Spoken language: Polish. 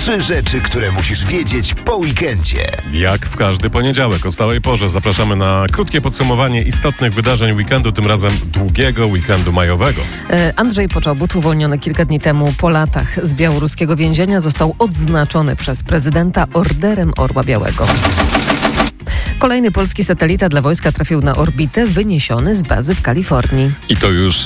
3 rzeczy, które musisz wiedzieć po weekendzie. Jak w każdy poniedziałek o stałej porze zapraszamy na krótkie podsumowanie istotnych wydarzeń weekendu, tym razem długiego weekendu majowego. Andrzej Poczobut, uwolniony kilka dni temu po latach z białoruskiego więzienia, został odznaczony przez prezydenta Orderem Orła Białego. Kolejny polski satelita dla wojska trafił na orbitę, wyniesiony z bazy w Kalifornii. I to już